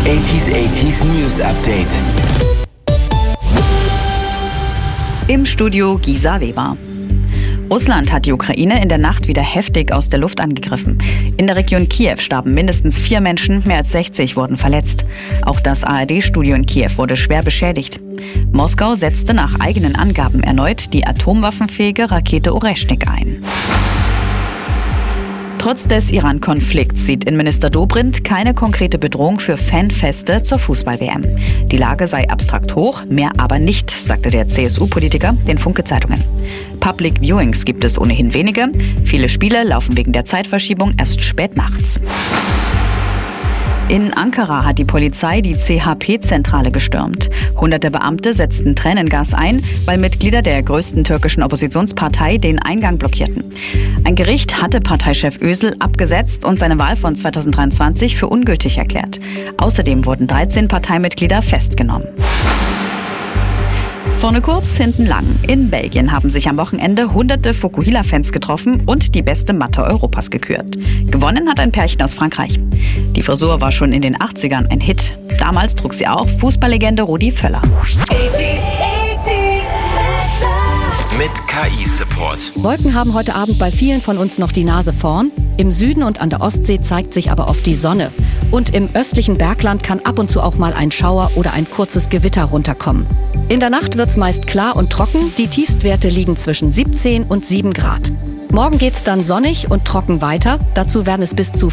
80s News Update. Im Studio Gisa Weber. Russland hat die Ukraine in der Nacht wieder heftig aus der Luft angegriffen. In der Region Kiew starben mindestens 4 Menschen, mehr als 60 wurden verletzt. Auch das ARD-Studio in Kiew wurde schwer beschädigt. Moskau setzte nach eigenen Angaben erneut die atomwaffenfähige Rakete Oreschnik ein. Trotz des Iran-Konflikts sieht Innenminister Dobrindt keine konkrete Bedrohung für Fanfeste zur Fußball-WM. Die Lage sei abstrakt hoch, mehr aber nicht, sagte der CSU-Politiker den Funke-Zeitungen. Public Viewings gibt es ohnehin wenige. Viele Spiele laufen wegen der Zeitverschiebung erst spät nachts. In Ankara hat die Polizei die CHP-Zentrale gestürmt. Hunderte Beamte setzten Tränengas ein, weil Mitglieder der größten türkischen Oppositionspartei den Eingang blockierten. Ein Gericht hatte Parteichef Özil abgesetzt und seine Wahl von 2023 für ungültig erklärt. Außerdem wurden 13 Parteimitglieder festgenommen. Vorne kurz, hinten lang. In Belgien haben sich am Wochenende hunderte Fukuhila-Fans getroffen und die beste Matte Europas gekürt. Gewonnen hat ein Pärchen aus Frankreich. Die Frisur war schon in den 80ern ein Hit. Damals trug sie auch Fußballlegende Rudi Völler. Mit KI-Support. Wolken haben heute Abend bei vielen von uns noch die Nase vorn. Im Süden und an der Ostsee zeigt sich aber oft die Sonne. Und im östlichen Bergland kann ab und zu auch mal ein Schauer oder ein kurzes Gewitter runterkommen. In der Nacht wird's meist klar und trocken. Die Tiefstwerte liegen zwischen 17 und 7 Grad. Morgen geht's dann sonnig und trocken weiter. Dazu werden es bis zu